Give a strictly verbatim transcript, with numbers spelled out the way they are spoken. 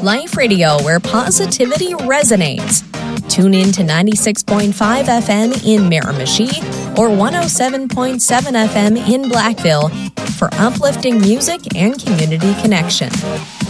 Life Radio, where positivity resonates. Tune in to ninety-six point five F M in Miramichi or one oh seven point seven F M in Blackville for uplifting music and community connection.